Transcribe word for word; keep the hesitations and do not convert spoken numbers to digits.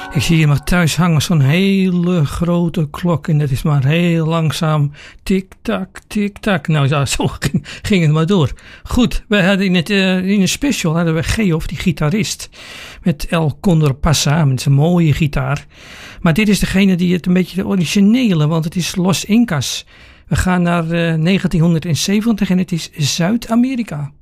Ik zie hier maar thuis hangen zo'n hele grote klok en dat is maar heel langzaam tik-tak, tik-tak. Nou ja, zo ging, ging het maar door. Goed, wij hadden in, het, uh, in een special hadden we Geoff, die gitarist, met El Condor Pasa, met zijn mooie gitaar. Maar dit is degene die het een beetje de originele, want het is Los Incas. We gaan naar uh, negentienhonderdzeventig en het is Zuid-Amerika.